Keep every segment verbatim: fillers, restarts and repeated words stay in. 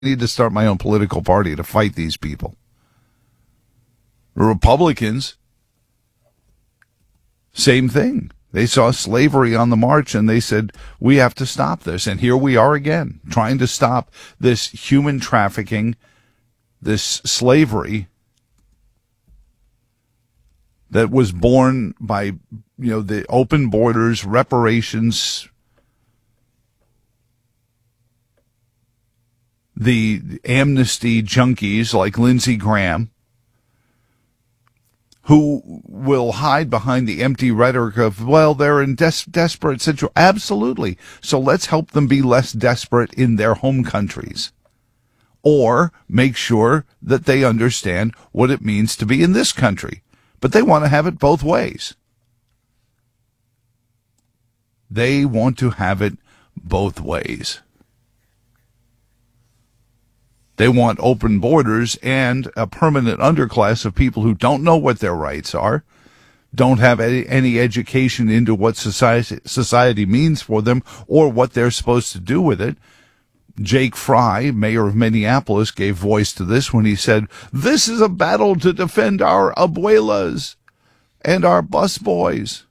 need to start my own political party to fight these people. The Republicans, same thing. They saw slavery on the march and they said, we have to stop this. And here we are again, trying to stop this human trafficking, this slavery that was born by, you know, the open borders, reparations, the amnesty junkies like Lindsey Graham, who will hide behind the empty rhetoric of, well, they're in des- desperate situation. Absolutely. So let's help them be less desperate in their home countries. Or make sure that they understand what it means to be in this country. But they want to have it both ways. They want to have it both ways. They want open borders and a permanent underclass of people who don't know what their rights are, don't have any, any education into what society, society means for them or what they're supposed to do with it. Jake Fry, mayor of Minneapolis, gave voice to this when he said, this is a battle to defend our abuelas and our busboys.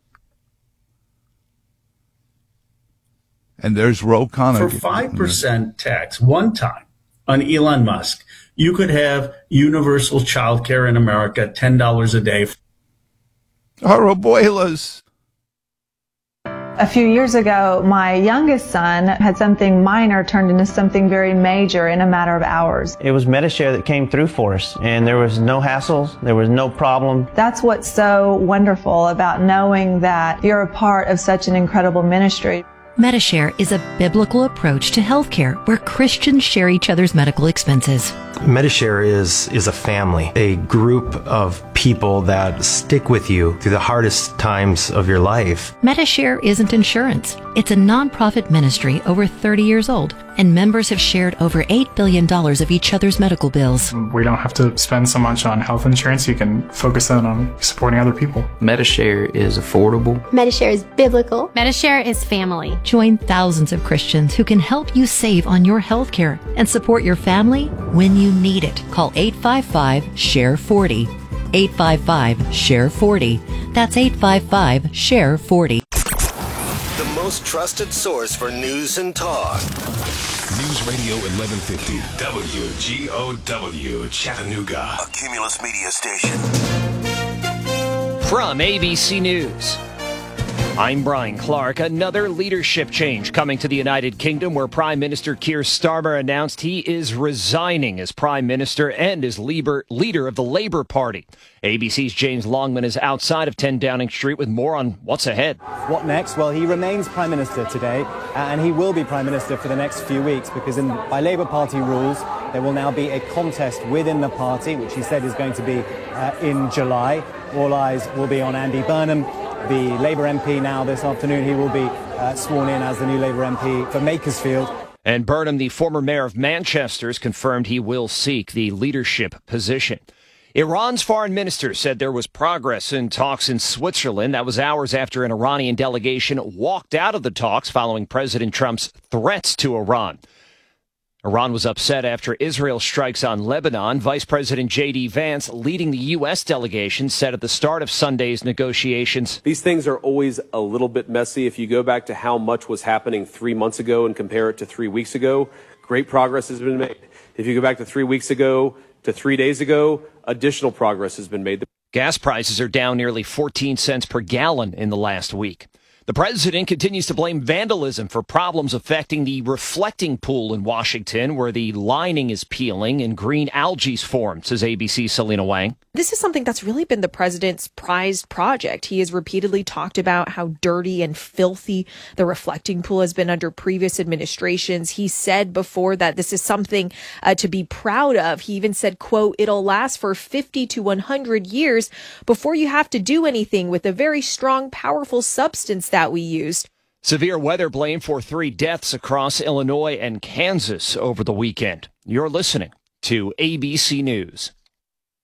And there's Ro Khanna. For five percent tax one time on Elon Musk, you could have universal child care in America, ten dollars a day. Our abuelas. A few years ago, my youngest son had something minor turned into something very major in a matter of hours. It was Medi-Share that came through for us, and there was no hassles, there was no problem. That's what's so wonderful about knowing that you're a part of such an incredible ministry. Medi-Share is a biblical approach to healthcare where Christians share each other's medical expenses. Medi-Share is, is a family, a group of people that stick with you through the hardest times of your life. Medi-Share isn't insurance. It's a nonprofit ministry over thirty years old, and members have shared over eight billion dollars of each other's medical bills. We don't have to spend so much on health insurance. You can focus that on supporting other people. Medi-Share is affordable. Medi-Share is biblical. Medi-Share is family. Join thousands of Christians who can help you save on your health care and support your family when you need it. Call eight five five, S H A R E forty. eight five five, S H A R E forty. That's eight five five, S H A R E forty. The most trusted source for news and talk. News Radio eleven fifty, W G O W, Chattanooga. A Cumulus Media Station. From A B C News, I'm Brian Clark. Another leadership change coming to the United Kingdom, where Prime Minister Keir Starmer announced he is resigning as Prime Minister and as leader, leader of the Labour Party. A B C's James Longman is outside of ten Downing Street with more on what's ahead. What next? Well, he remains Prime Minister today, and he will be Prime Minister for the next few weeks, because in, by Labour Party rules, there will now be a contest within the party, which he said is going to be uh, in July. All eyes will be on Andy Burnham, the Labour M P. Now this afternoon he will be uh, sworn in as the new Labour M P for Makersfield. And Burnham, the former mayor of Manchester, has confirmed he will seek the leadership position. Iran's foreign minister said there was progress in talks in Switzerland. That was hours after an Iranian delegation walked out of the talks following President Trump's threats to Iran. Iran was upset after Israel strikes on Lebanon. Vice President J D Vance, leading the U S delegation, said at the start of Sunday's negotiations, these things are always a little bit messy. If you go back to how much was happening three months ago and compare it to three weeks ago, great progress has been made. If you go back to three weeks ago to three days ago, additional progress has been made. Gas prices are down nearly fourteen cents per gallon in the last week. The president continues to blame vandalism for problems affecting the reflecting pool in Washington, where the lining is peeling and green algae's formed, says A B C's Selena Wang. This is something that's really been the president's prized project. He has repeatedly talked about how dirty and filthy the reflecting pool has been under previous administrations. He said before that this is something uh, to be proud of. He even said, quote, it'll last for fifty to one hundred years before you have to do anything with a very strong, powerful substance that we used. Severe weather blamed for three deaths across Illinois and Kansas over the weekend. You're listening to A B C News.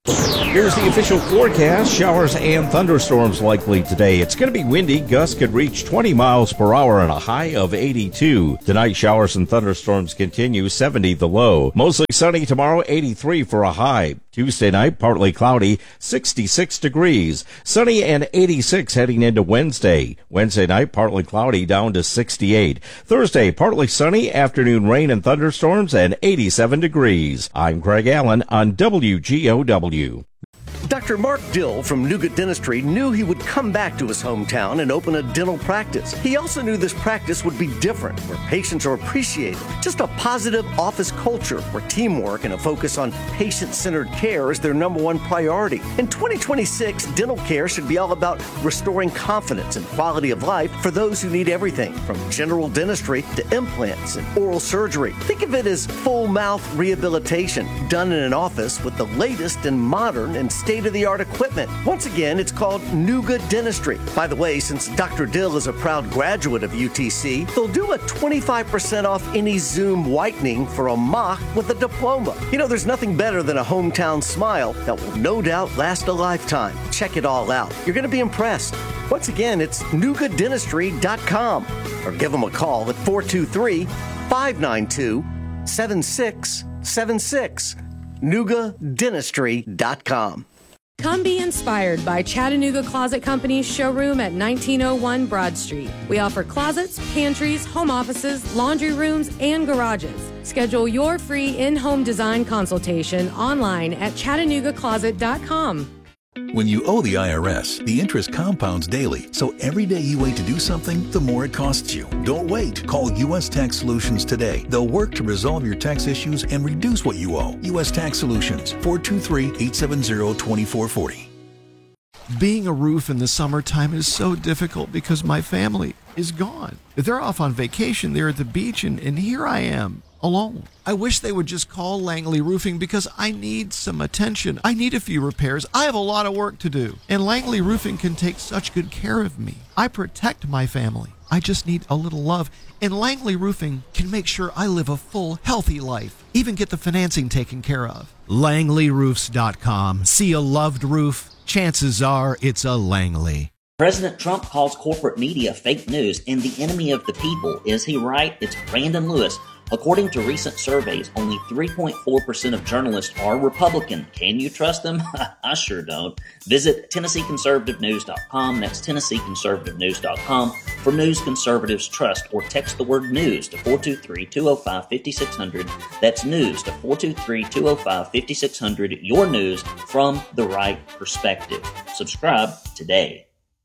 Here's the official forecast. Showers and thunderstorms likely today. It's going to be windy. Gusts could reach twenty miles per hour and a high of eighty-two. Tonight, showers and thunderstorms continue, seventy the low. Mostly sunny tomorrow, eighty-three for a high. Tuesday night, partly cloudy, sixty-six degrees. Sunny and eighty-six heading into Wednesday. Wednesday night, partly cloudy, down to sixty-eight. Thursday, partly sunny, afternoon rain and thunderstorms, and eighty-seven degrees. I'm Greg Allen on W G O W. Doctor Mark Dill from Nougat Dentistry knew he would come back to his hometown and open a dental practice. He also knew this practice would be different, where patients are appreciated. Just a positive office culture where teamwork and a focus on patient-centered care is their number one priority. In twenty twenty-six, dental care should be all about restoring confidence and quality of life for those who need everything from general dentistry to implants and oral surgery. Think of it as full mouth rehabilitation done in an office with the latest and modern and state-of-the-art equipment. Once again, it's called Nougat Dentistry. By the way, since Doctor Dill is a proud graduate of U T C, they'll do a twenty-five percent off any Zoom whitening for a mock with a diploma. You know, there's nothing better than a hometown smile that will no doubt last a lifetime. Check it all out. You're going to be impressed. Once again, it's nougat dentistry dot com or give them a call at four two three, five nine two, seven six seven six. nougat dentistry dot com. Come be inspired by Chattanooga Closet Company's showroom at nineteen oh one Broad Street. We offer closets, pantries, home offices, laundry rooms, and garages. Schedule your free in-home design consultation online at chattanooga closet dot com. When you owe the I R S, the interest compounds daily, so every day you wait to do something, the more it costs you. Don't wait. Call U S Tax Solutions today. They'll work to resolve your tax issues and reduce what you owe. U S Tax Solutions, four two three, eight seven zero, two four four zero. Being a roof in the summertime is so difficult because my family is gone. They're off on vacation, they're at the beach, and, and here I am, alone. I wish they would just call Langley Roofing because I need some attention. I need a few repairs. I have a lot of work to do. And Langley Roofing can take such good care of me. I protect my family. I just need a little love. And Langley Roofing can make sure I live a full, healthy life. Even get the financing taken care of. Langley Roofs dot com. See a loved roof? Chances are it's a Langley. President Trump calls corporate media fake news and the enemy of the people. Is he right? It's Brandon Lewis. According to recent surveys, only three point four percent of journalists are Republican. Can you trust them? I sure don't. Visit Tennessee Conservative News dot com. That's Tennessee Conservative News dot com for news conservatives trust, or text the word news to four two three, two oh five, five six zero zero. That's news to four two three, two oh five, five six zero zero. Your news from the right perspective. Subscribe today.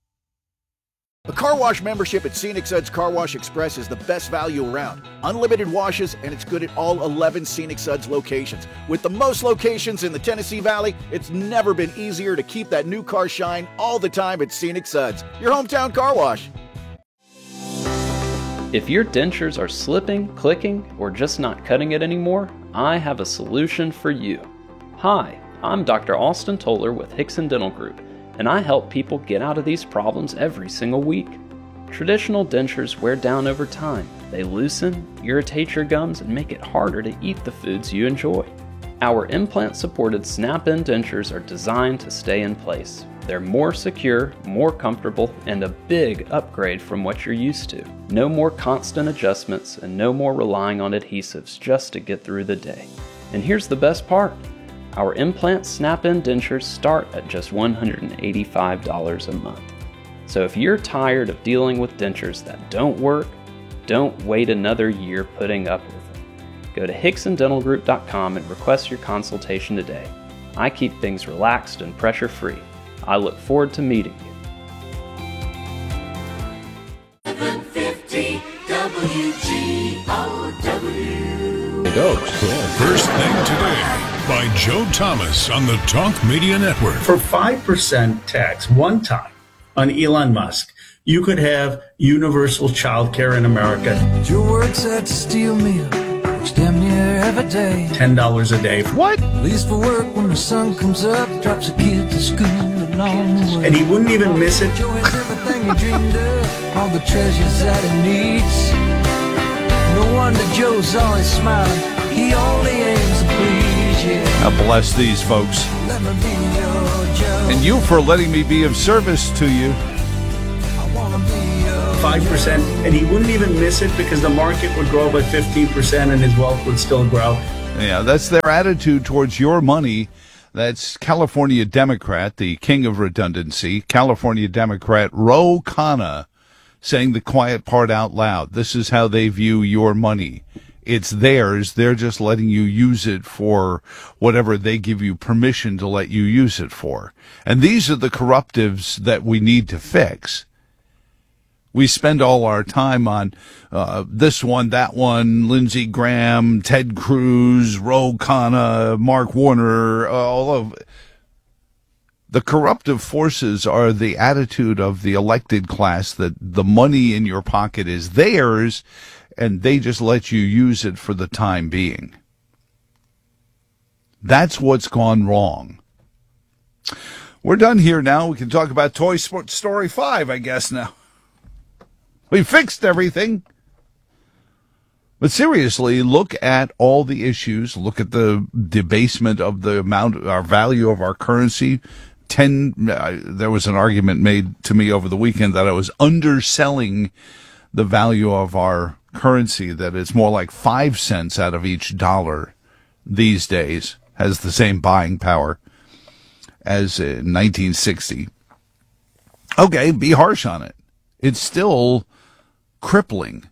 A car wash membership at Scenic Suds Car Wash Express is the best value around. Unlimited washes, and it's good at all eleven Scenic Suds locations. With the most locations in the Tennessee Valley, it's never been easier to keep that new car shine all the time at Scenic Suds, your hometown car wash. If your dentures are slipping, clicking, or just not cutting it anymore, I have a solution for you. Hi, I'm Doctor Austin Toller with Hickson Dental Group, and I help people get out of these problems every single week. Traditional dentures wear down over time. They loosen, irritate your gums, and make it harder to eat the foods you enjoy. Our implant-supported snap-in dentures are designed to stay in place. They're more secure, more comfortable, and a big upgrade from what you're used to. No more constant adjustments and no more relying on adhesives just to get through the day. And here's the best part. Our implant snap-in dentures start at just one hundred eighty-five dollars a month. So if you're tired of dealing with dentures that don't work, don't wait another year putting up with them. Go to Hickson Dental Group dot com and request your consultation today. I keep things relaxed and pressure-free. I look forward to meeting you. seven fifty W G O W. It goes. First Thing Today by Joe Thomas on the Talk Media Network. For five percent tax one time on Elon Musk, you could have universal child care in America. Your works at steel mill, which damn near every day. ten dollars a day. What? Leaves for work when the sun comes up, drops a kid to school along the way. And he wouldn't even miss it. Joe has everything he dreamed of, all the treasures that he needs. No wonder Joe's always smiling, he only aims to please you. God bless these folks. Let me be And you for letting me be of service to you. five percent, and he wouldn't even miss it because the market would grow by fifteen percent and his wealth would still grow. Yeah, that's their attitude towards your money. That's California Democrat, the king of redundancy, California Democrat Ro Khanna, saying the quiet part out loud. This is how they view your money. It's theirs. They're just letting you use it for whatever they give you permission to let you use it for. And these are the corruptives that we need to fix. We spend all our time on uh, this one, that one, Lindsey Graham, Ted Cruz, Ro Khanna, Mark Warner, uh, all of the corruptive forces are the attitude of the elected class that the money in your pocket is theirs and they just let you use it for the time being. That's what's gone wrong. We're done here now. We can talk about Toy Story five, I guess, now. We fixed everything. But seriously, look at all the issues. Look at the debasement of the amount, our value of our currency. Ten. Uh, there was an argument made to me over the weekend that I was underselling the value of our currency, that it's more like five cents out of each dollar these days, has the same buying power as in nineteen sixty. Okay, be harsh on it. It's still crippling.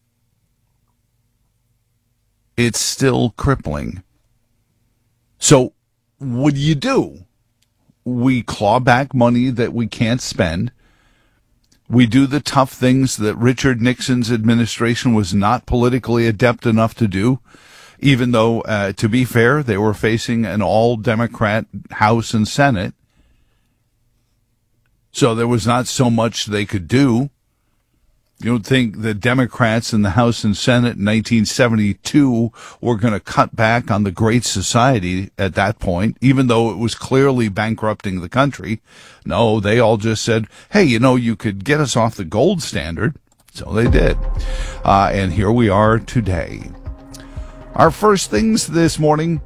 It's still crippling. So what do you do? We claw back money that we can't spend. We do the tough things that Richard Nixon's administration was not politically adept enough to do, even though, uh, to be fair, they were facing an all-Democrat House and Senate. So there was not so much they could do. You don't think the Democrats in the House and Senate in nineteen seventy-two were going to cut back on the Great Society at that point, even though it was clearly bankrupting the country? No, they all just said, hey, you know, you could get us off the gold standard. So they did. Uh, and here we are today. Our first things this morning: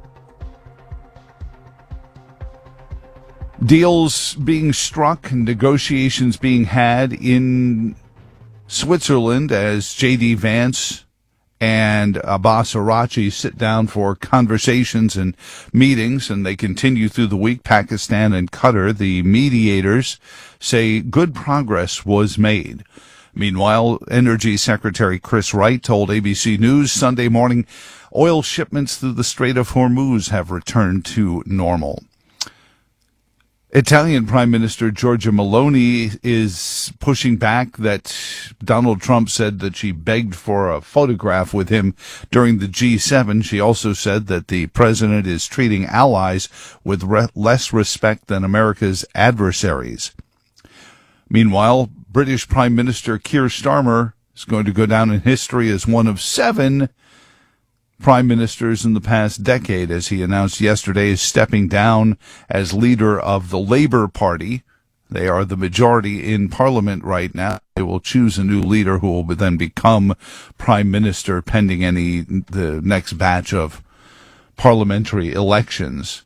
deals being struck and negotiations being had in Switzerland as J D. Vance and Abbas Arachi sit down for conversations and meetings, and they continue through the week. Pakistan and Qatar, the mediators, say good progress was made. Meanwhile, Energy Secretary Chris Wright told A B C News Sunday morning oil shipments through the Strait of Hormuz have returned to normal. Italian Prime Minister Giorgia Meloni is pushing back that Donald Trump said that she begged for a photograph with him during the G seven. She also said that the president is treating allies with re- less respect than America's adversaries. Meanwhile, British Prime Minister Keir Starmer is going to go down in history as one of seven prime ministers in the past decade, as he announced yesterday is stepping down as leader of the Labour Party. They are the majority in Parliament right now. They will choose a new leader who will then become prime minister pending any the next batch of parliamentary elections.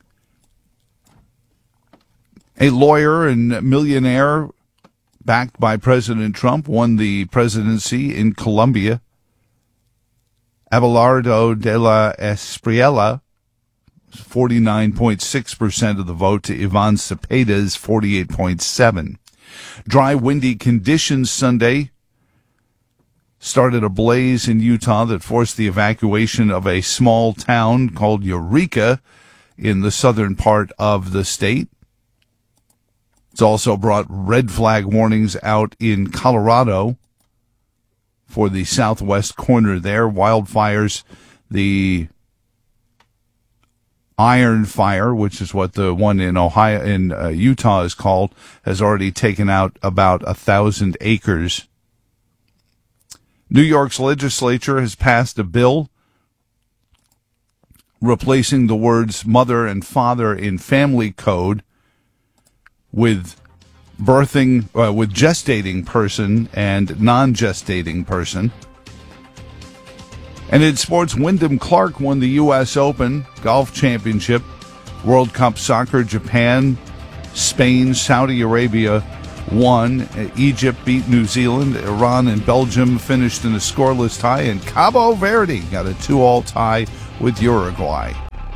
A lawyer and millionaire backed by President Trump won the presidency in Colombia. Abelardo de la Espriella, forty-nine point six percent of the vote to Ivan Cepeda's forty-eight point seven. Dry, windy conditions Sunday started a blaze in Utah that forced the evacuation of a small town called Eureka in the southern part of the state. It's also brought red flag warnings out in Colorado for the southwest corner there. Wildfires, the Iron Fire, which is what the one in Ohio, in uh, Utah is called, has already taken out about a thousand acres. New York's legislature has passed a bill replacing the words mother and father in family code with birthing, uh, with gestating person and non-gestating person. And in sports, Wyndham Clark won the U S Open Golf Championship. World Cup Soccer, Japan Spain, Saudi Arabia won. Egypt beat New Zealand. Iran and Belgium finished in a scoreless tie. And Cabo Verde got a two-all tie with Uruguay.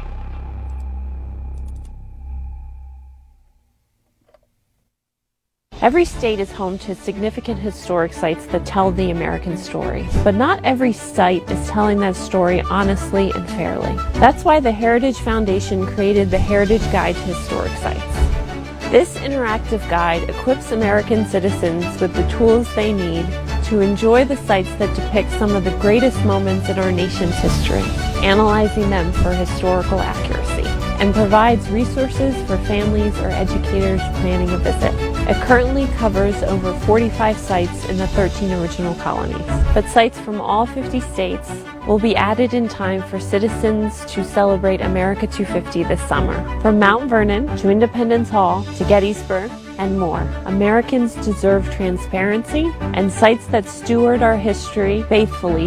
Every state is home to significant historic sites that tell the American story, but not every site is telling that story honestly and fairly. That's why the Heritage Foundation created the Heritage Guide to Historic Sites. This interactive guide equips American citizens with the tools they need to enjoy the sites that depict some of the greatest moments in our nation's history, analyzing them for historical accuracy, and provides resources for families or educators planning a visit. It currently covers over forty-five sites in the thirteen original colonies, but sites from all fifty states will be added in time for citizens to celebrate America two fifty this summer. From Mount Vernon to Independence Hall to Gettysburg and more, Americans deserve transparency and sites that steward our history faithfully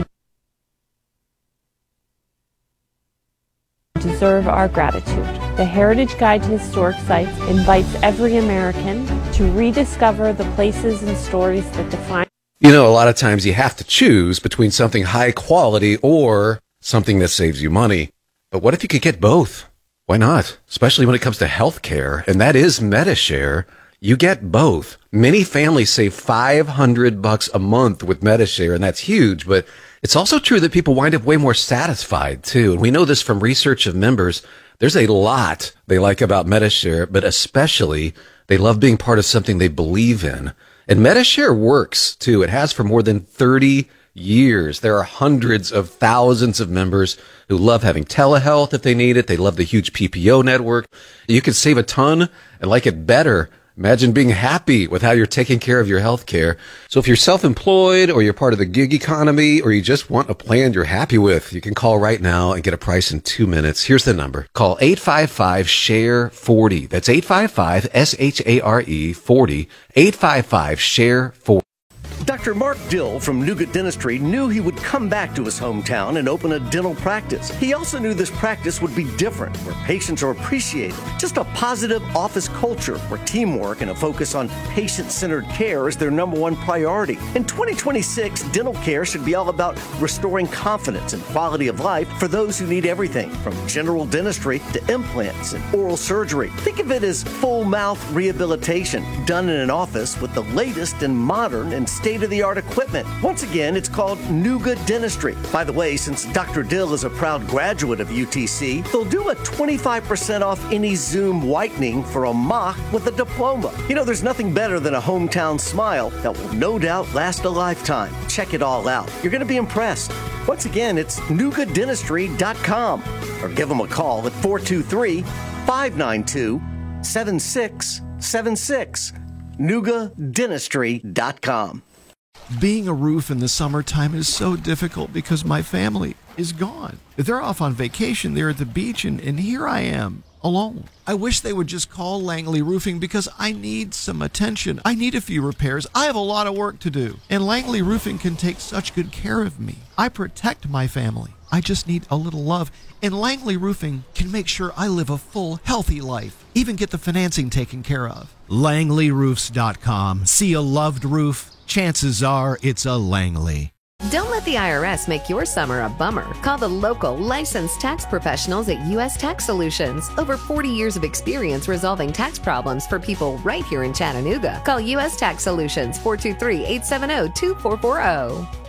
deserve our gratitude. The Heritage Guide to Historic Sites invites every American to rediscover the places and stories that define. You know, a lot of times you have to choose between something high quality or something that saves you money. But what if you could get both? Why not? Especially when it comes to healthcare, and that is Medi-Share. You get both. Many families save five hundred bucks a month with Medi-Share, and that's huge, but it's also true that people wind up way more satisfied too. And we know this from research of members. There's a lot they like about Medi-Share, but especially they love being part of something they believe in. And Medi-Share works too. It has for more than thirty years. There are hundreds of thousands of members who love having telehealth if they need it. They love the huge P P O network. You can save a ton and like it better. Imagine being happy with how you're taking care of your health care. So if you're self-employed or you're part of the gig economy or you just want a plan you're happy with, you can call right now and get a price in two minutes. Here's the number. Call eight five five, S H A R E, forty. That's eight five five, S H A R E, forty. eight five five, S H A R E, forty. Doctor Mark Dill from Nougat Dentistry knew he would come back to his hometown and open a dental practice. He also knew this practice would be different, where patients are appreciated. Just a positive office culture where teamwork and a focus on patient-centered care is their number one priority. In twenty twenty-six, dental care should be all about restoring confidence and quality of life for those who need everything, from general dentistry to implants and oral surgery. Think of it as full mouth rehabilitation done in an office with the latest and modern and state-of-the-art equipment. Once again, it's called Nougat Dentistry. By the way, since Doctor Dill is a proud graduate of U T C, they'll do a twenty-five percent off any Zoom whitening for a mock with a diploma. You know, there's nothing better than a hometown smile that will no doubt last a lifetime. Check it all out. You're going to be impressed. Once again, it's nougat dentistry dot com or give them a call at four two three, five nine two, seven six seven six. nougat dentistry dot com. Being a roof in the summertime is so difficult because my family is gone. They're off on vacation, they're at the beach, and, and here I am, alone. I wish they would just call Langley Roofing because I need some attention. I need a few repairs. I have a lot of work to do. And Langley Roofing can take such good care of me. I protect my family. I just need a little love. And Langley Roofing can make sure I live a full, healthy life. Even get the financing taken care of. Langley Roofs dot com. See a loved roof? Chances are it's a Langley. Don't let the I R S make your summer a bummer. Call the local licensed tax professionals at U S Tax Solutions. Over forty years of experience resolving tax problems for people right here in Chattanooga. Call U S Tax Solutions, four two three, eight seven zero, two four four zero.